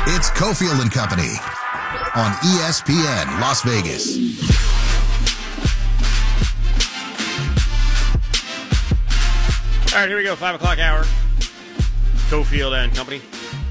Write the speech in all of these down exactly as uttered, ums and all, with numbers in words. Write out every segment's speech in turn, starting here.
It's Cofield and Company on E S P N Las Vegas. All right, here we go. Five o'clock hour. Cofield and Company.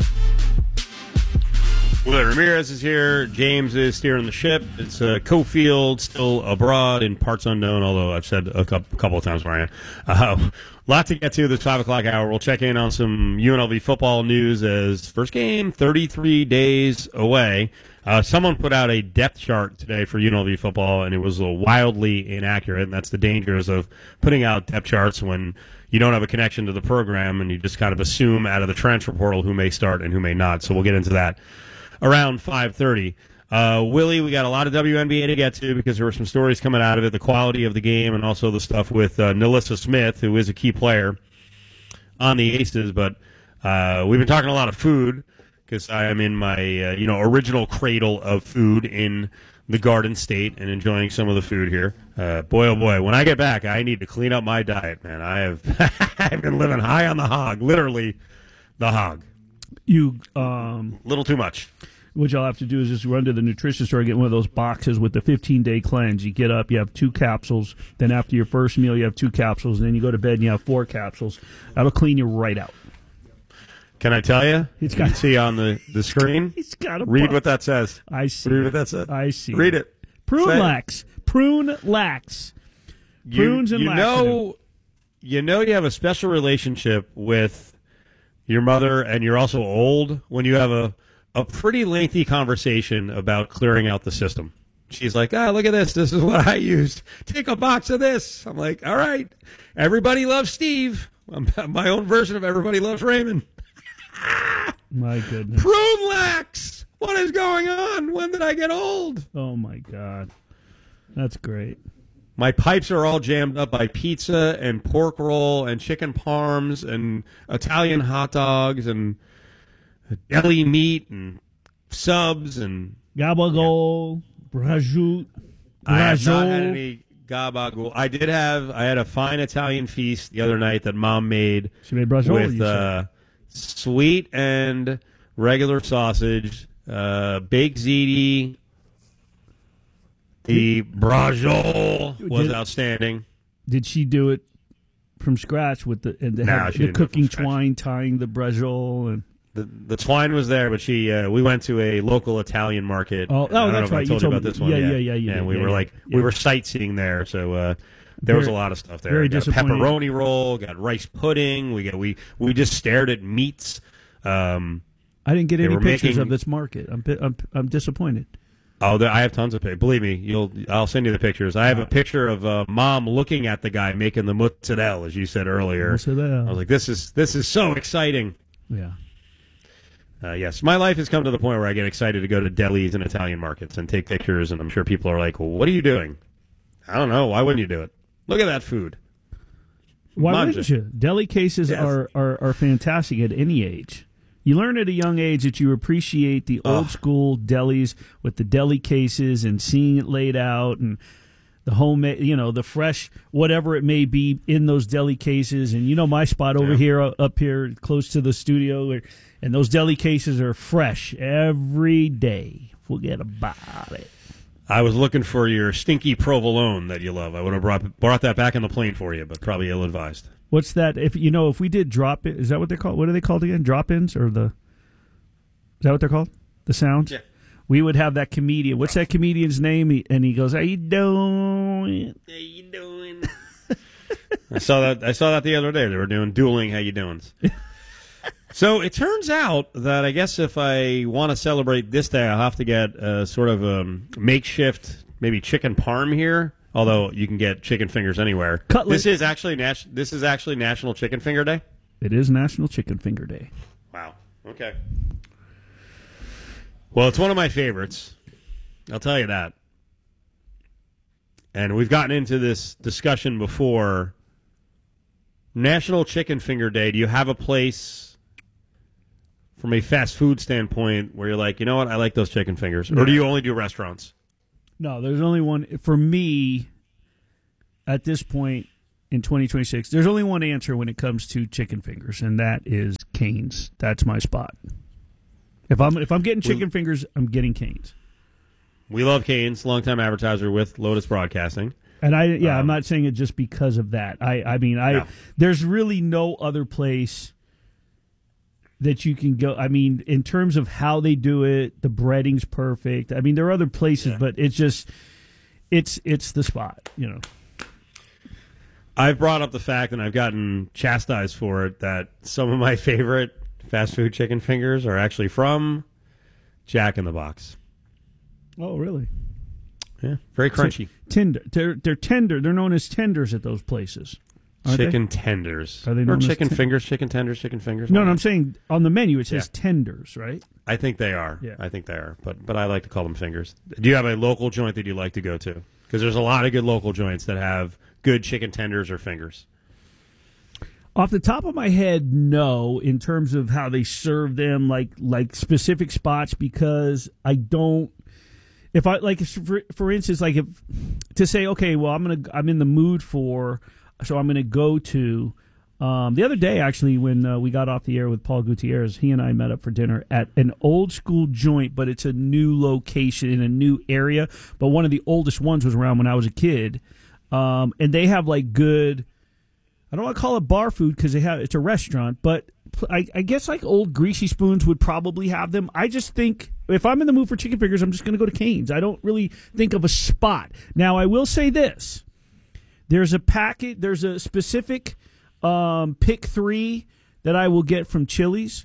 Will Ramirez is here. James is steering the ship. It's uh, Cofield still abroad in parts unknown, although I've said a couple, couple of times where I am. Uh, lot to get to this five o'clock hour. We'll check in on some U N L V football news as first game thirty-three days away. Uh, someone put out a depth chart today for U N L V football, and it was uh, wildly inaccurate, and that's the dangers of putting out depth charts when you don't have a connection to the program and you just kind of assume out of the transfer portal who may start and who may not. So we'll get into that around five thirty. Uh, Willie, we got a lot of W N B A to get to because there were some stories coming out of it, the quality of the game, and also the stuff with uh, Nalissa Smith, who is a key player on the Aces. But uh, we've been talking a lot of food because I am in my uh, you know original cradle of food in the Garden State and enjoying some of the food here. Uh, boy, oh boy, when I get back, I need to clean up my diet, man. I have I've been living high on the hog, literally the hog. You um, little too much. What you'll have to do is just run to the nutrition store, get one of those boxes with the fifteen-day cleanse. You get up, you have two capsules. Then after your first meal, you have two capsules. And then you go to bed and you have four capsules. That'll clean you right out. Can I tell you? It's you got, can see on the, the screen. It's got a Read box. what that says. I see. Read what that says. I see. Read it. Prune Say lax. Prune lax. Prunes you, and you laxative. know, you know you have a special relationship with your mother, and you're also old when you have a, a pretty lengthy conversation about clearing out the system. She's like, ah, look at this. This is what I used. Take a box of this. I'm like, all right. Everybody loves Steve. I'm my own version of Everybody Loves Raymond. My goodness. Prune lax. What is going on? When did I get old? Oh, my God. That's great. My pipes are all jammed up by pizza and pork roll and chicken parms and Italian hot dogs and deli meat and subs and gabagool, yeah. Brajout. I have not had any gabagool. I did have. I had a fine Italian feast the other night that Mom made. She made braciole with uh, sweet and regular sausage, uh, baked ziti. The braciole was did, outstanding. Did she do it from scratch with the and the, no, the cooking twine tying the braciole and the the twine was there, but she uh, we went to a local Italian market. Oh, oh that's right. I told you, told you about this one. Yeah, yeah, yeah, yeah, yeah. And we yeah, were yeah, like yeah. we were sightseeing there, so uh, there very, was a lot of stuff there. Very got a pepperoni roll, got rice pudding. We got we we just stared at meats. Um, I didn't get any pictures making, of this market. I'm I'm I'm disappointed. Oh, I have tons of pictures. Believe me, you'll. I'll send you the pictures. I have a picture of uh, Mom looking at the guy making the mozzarella, as you said earlier. Mozzarella. I was like, "This is this is so exciting." Yeah. Uh, yes, my life has come to the point where I get excited to go to delis and Italian markets and take pictures, and I'm sure people are like, well, "What are you doing?" I don't know. Why wouldn't you do it? Look at that food. Why Manja. wouldn't you? Deli cases yes. are, are are fantastic at any age. You learn at a young age that you appreciate the old oh. school delis with the deli cases and seeing it laid out and the homemade, you know, the fresh whatever it may be in those deli cases. And you know my spot over yeah. here, up here close to the studio, where, and those deli cases are fresh every day. Forget about it. I was looking for your stinky provolone that you love. I would have brought brought that back on the plane for you, but probably ill-advised. What's that? If you know, if we did drop it, is that what they're called? What are they called again? Drop-ins or the? Is that what they're called? The sounds. Yeah. We would have that comedian. What's that comedian's name? He, and he goes, "How you doing? How you doing?" I saw that. I saw that the other day. They were doing dueling. How you doing? So it turns out that I guess if I want to celebrate this day, I'll have to get a sort of a makeshift, maybe chicken parm here. Although you can get chicken fingers anywhere. Cutlet. This is actually nas- This is actually National Chicken Finger Day. It is National Chicken Finger Day. Wow. Okay. Well, it's one of my favorites. I'll tell you that. And we've gotten into this discussion before. National Chicken Finger Day. Do you have a place from a fast food standpoint where you're like, you know what, I like those chicken fingers? Or do you only do restaurants? No, there's only one. For me, at this point in twenty twenty-six, there's only one answer when it comes to chicken fingers, and that is Cane's. That's my spot. If I'm if I'm getting chicken fingers, I'm getting Cane's. We love Cane's, longtime advertiser with Lotus Broadcasting. And I yeah, um, I'm not saying it just because of that. I I mean, I no. there's really no other place that you can go. I mean, in terms of how they do it, the breading's perfect. I mean, there are other places, yeah. but it's just it's it's the spot, you know. I've brought up the fact, and I've gotten chastised for it, that some of my favorite fast food chicken fingers are actually from Jack in the Box. Oh, really? Yeah, very crunchy. Tender. They're they're tender. They're known as tenders at those places. Chicken they? tenders. Are they or known chicken ten- fingers, chicken tenders, chicken fingers? No, no, I'm saying on the menu it says yeah. tenders, right? I think they are. Yeah. I think they are. But but I like to call them fingers. Do you have a local joint that you like to go to? Because there's a lot of good local joints that have good chicken tenders or fingers. Off the top of my head, no, in terms of how they serve them, like like specific spots, because I don't. If I like, for, for instance, like if to say, okay, well, I'm gonna I'm in the mood for, so I'm gonna go to. Um, the other day, actually, when uh, we got off the air with Paul Gutierrez, he and I met up for dinner at an old school joint, but it's a new location in a new area. But one of the oldest ones was around when I was a kid, um, and they have like good. I don't want to call it bar food because they have it's a restaurant, but I, I guess like old Greasy Spoons would probably have them. I just think if I'm in the mood for chicken fingers, I'm just going to go to Cane's. I don't really think of a spot. Now, I will say this: there's a packet, there's a specific um, pick three that I will get from Chili's,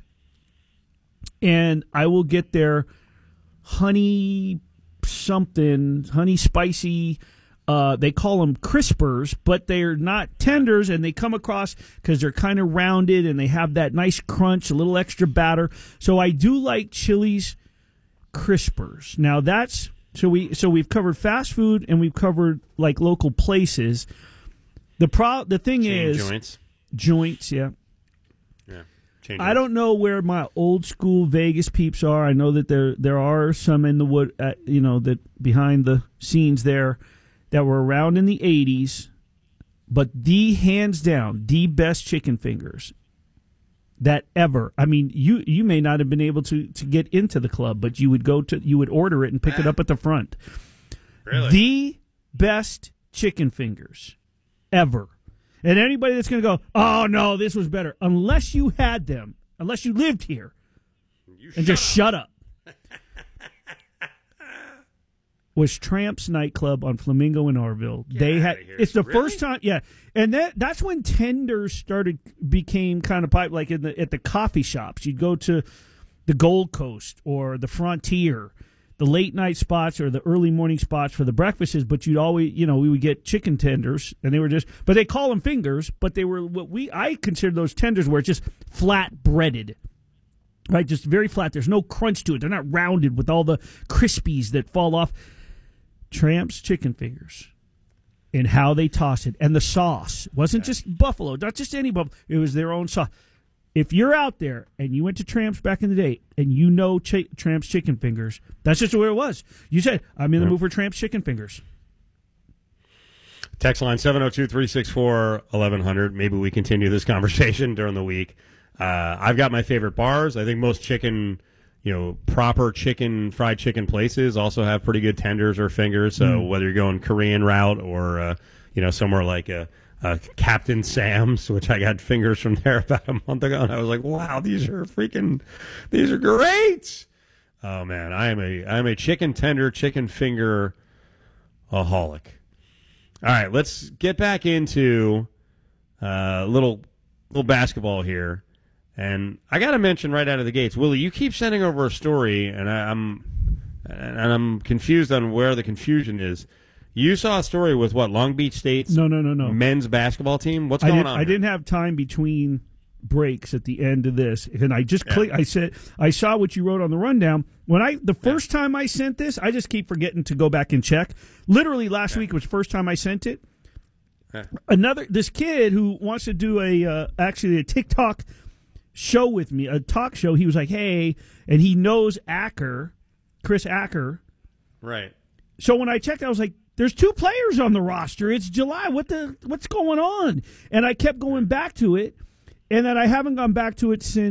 and I will get their honey something, honey spicy. Uh, they call them crispers, but they're not tenders, and they come across because they're kind of rounded and they have that nice crunch, a little extra batter. So I do like Chili's crispers. Now that's so we so we've covered fast food and we've covered like local places. The pro the thing Chain is joints, joints, yeah. Yeah, Chain I joints. don't know where my old school Vegas peeps are. I know that there there are some in the wood, uh, you know, that behind the scenes there. That were around in the eighties, but the hands down, the best chicken fingers that ever. I mean, you you may not have been able to, to get into the club, but you would go to you would order it and pick it up at the front. Really? The best chicken fingers ever. And anybody that's going to go, oh no, this was better, unless you had them, unless you lived here, You and shut just up. shut up. Was Tramp's nightclub on Flamingo in Orville. Get they outta had here. it's the Really? first time, yeah, and that that's when tenders started became kind of pipe like in the at the coffee shops. You'd go to the Gold Coast or the Frontier, the late night spots or the early morning spots for the breakfasts. But you'd always, you know, we would get chicken tenders, and they were just, but they call them fingers, but they were what we I consider those tenders where it's just flat breaded. Right, just very flat. There's no crunch to it. They're not rounded with all the crispies that fall off. Tramp's chicken fingers and how they toss it. And the sauce wasn't just buffalo, not just any buffalo. It was their own sauce. If you're out there and you went to Tramp's back in the day and you know Ch- Tramp's chicken fingers, that's just where it was. You said, I'm in the Yep. mood for Tramp's chicken fingers. Text line seven oh two, three six four, eleven hundred. Maybe we continue this conversation during the week. Uh, I've got my favorite bars. I think most chicken, you know, proper chicken, fried chicken places also have pretty good tenders or fingers. So Mm. whether you're going Korean route or, uh, you know, somewhere like a, a Captain Sam's, which I got fingers from there about a month ago, and I was like, wow, these are freaking, these are great. Oh man, I am a, I am a chicken tender, chicken finger aholic. All right, let's get back into a uh, little, little basketball here. And I got to mention right out of the gates, Willie, you keep sending over a story, and I, I'm and I'm confused on where the confusion is. You saw a story with what, Long Beach State's No, no, no, no. men's basketball team? What's I going didn't, on? I here? didn't have time between breaks at the end of this, and I just Yeah. clicked. I said I saw what you wrote on the rundown. When I the first yeah. time I sent this, I just keep forgetting to go back and check. Literally last yeah. week was the first time I sent it. Yeah. Another this kid who wants to do a uh, actually a TikTok show with me, a talk show. He was like, "Hey," and he knows Acker, Chris Acker, right? So when I checked, I was like, there's two players on the roster. It's July. What the? What's going on? And I kept going back to it, and then I haven't gone back to it since.